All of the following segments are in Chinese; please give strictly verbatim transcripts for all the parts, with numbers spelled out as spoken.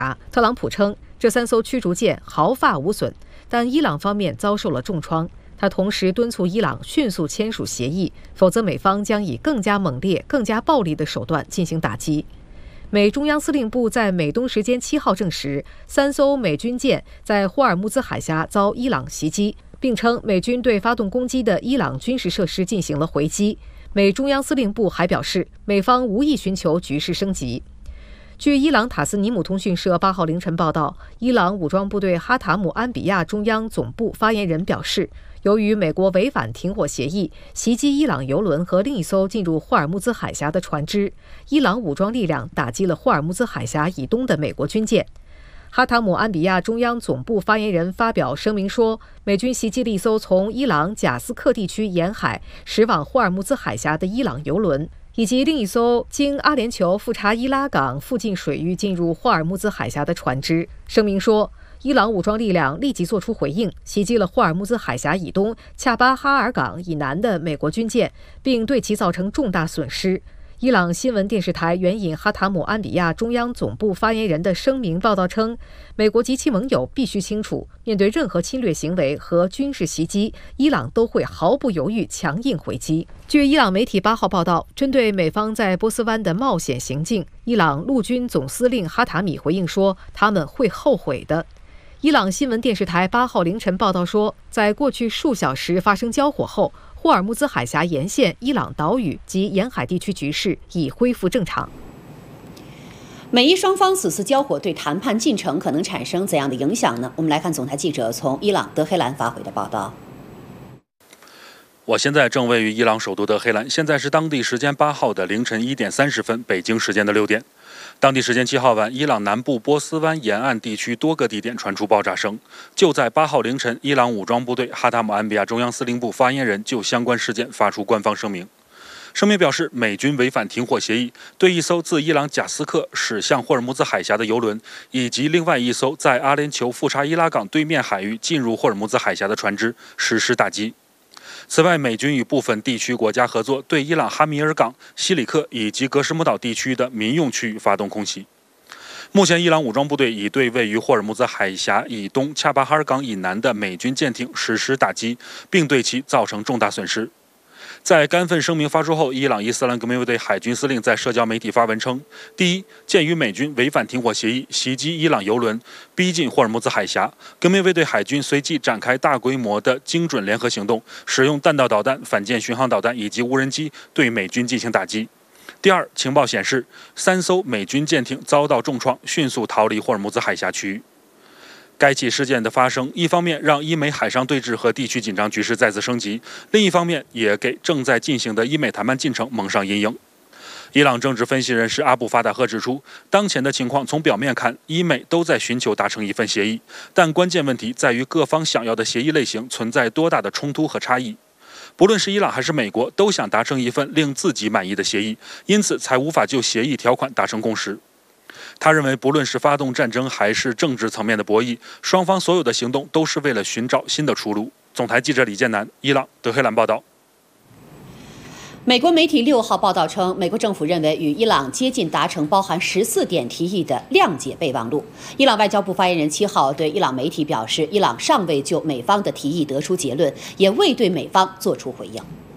特朗普称，这三艘驱逐舰毫发无损，但伊朗方面遭受了重创。他同时敦促伊朗迅速签署协议，否则美方将以更加猛烈、更加暴力的手段进行打击。美中央司令部在美东时间七号证实，三艘美军舰在霍尔木兹海峡遭伊朗袭击，并称美军对发动攻击的伊朗军事设施进行了回击。美中央司令部还表示，美方无意寻求局势升级。据伊朗塔斯尼姆通讯社八号凌晨报道，伊朗武装部队哈塔姆安比亚中央总部发言人表示，由于美国违反停火协议，袭击伊朗油轮和另一艘进入霍尔木兹海峡的船只，伊朗武装力量打击了霍尔木兹海峡以东的美国军舰。哈塔姆安比亚中央总部发言人发表声明说，美军袭击了一艘从伊朗贾斯克地区沿海驶往霍尔木兹海峡的伊朗油轮，以及另一艘经阿联酋富查伊拉港附近水域进入霍尔木兹海峡的船只。声明说，伊朗武装力量立即作出回应，袭击了霍尔木兹海峡以东恰巴哈尔港以南的美国军舰，并对其造成重大损失。伊朗新闻电视台援引哈塔姆安比亚中央总部发言人的声明报道称，美国及其盟友必须清楚，面对任何侵略行为和军事袭击，伊朗都会毫不犹豫强硬回击。据伊朗媒体八号报道，针对美方在波斯湾的冒险行径，伊朗陆军总司令哈塔米回应说，他们会后悔的。伊朗新闻电视台八号凌晨报道说，在过去数小时发生交火后，霍尔木兹海峡沿线伊朗岛屿及沿海地区局势已恢复正常。 美伊双方此次交火对谈判进程可能产生怎样的影响呢？我们来看总台记者从伊朗德黑兰发回的报道。 我现在正位于伊朗首都德黑兰，现在是当地时间八号的凌晨一点三十分，北京时间的六点。当地时间七号晚，伊朗南部波斯湾沿岸地区多个地点传出爆炸声。就在八号凌晨，伊朗武装部队哈塔姆安比亚中央司令部发言人就相关事件发出官方声明。声明表示，美军违反停火协议，对一艘自伊朗贾斯克驶向霍尔木兹海峡的油轮，以及另外一艘在阿联酋富查伊拉港对面海域进入霍尔木兹海峡的船只实施打击。此外，美军与部分地区国家合作，对伊朗哈米尔港、西里克以及格什姆岛地区的民用区域发动空袭。目前，伊朗武装部队已对位于霍尔木兹海峡以东恰巴哈尔港以南的美军舰艇实施打击，并对其造成重大损失。在该份声明发出后，伊朗伊斯兰革命卫队海军司令在社交媒体发文称：第一，鉴于美军违反停火协议，袭击伊朗油轮，逼近霍尔木兹海峡，革命卫队海军随即展开大规模的精准联合行动，使用弹道导弹、反舰巡航导弹以及无人机对美军进行打击。第二，情报显示，三艘美军舰艇遭到重创，迅速逃离霍尔木兹海峡区域。该起事件的发生，一方面让伊美海上对峙和地区紧张局势再次升级，另一方面也给正在进行的伊美谈判进程蒙上阴影。伊朗政治分析人士阿布法达赫指出，当前的情况从表面看，伊美都在寻求达成一份协议，但关键问题在于各方想要的协议类型存在多大的冲突和差异。不论是伊朗还是美国，都想达成一份令自己满意的协议，因此才无法就协议条款达成共识。他认为，不论是发动战争还是政治层面的博弈，双方所有的行动都是为了寻找新的出路。总台记者李建南，伊朗德黑兰报道。 美国媒体六号报道称，美国政府认为与伊朗接近达成包含十四点提议的谅解备忘录。伊朗外交部发言人七号对伊朗媒体表示，伊朗尚未就美方的提议得出结论，也未对美方作出回应。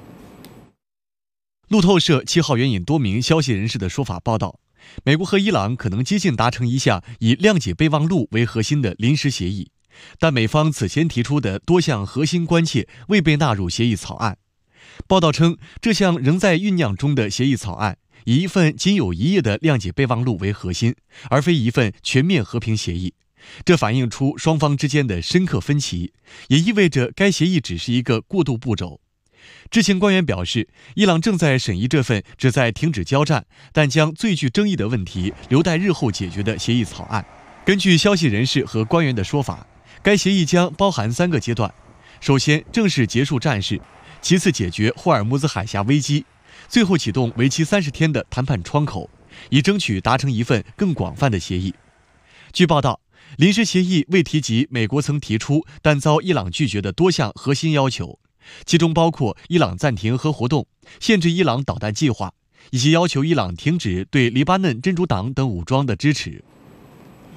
路透社七号援引多名消息人士的说法报道，美国和伊朗可能接近达成一项以谅解备忘录为核心的临时协议，但美方此前提出的多项核心关切未被纳入协议草案。报道称，这项仍在酝酿中的协议草案以一份仅有一页的谅解备忘录为核心，而非一份全面和平协议。这反映出双方之间的深刻分歧，也意味着该协议只是一个过渡步骤。知情官员表示，伊朗正在审议这份旨在停止交战，但将最具争议的问题留待日后解决的协议草案。根据消息人士和官员的说法，该协议将包含三个阶段：首先，正式结束战事；其次，解决霍尔木兹海峡危机；最后，启动为期三十天的谈判窗口，以争取达成一份更广泛的协议。据报道，临时协议未提及美国曾提出但遭伊朗拒绝的多项核心要求，其中包括伊朗暂停核活动、限制伊朗导弹计划，以及要求伊朗停止对黎巴嫩真主党等武装的支持。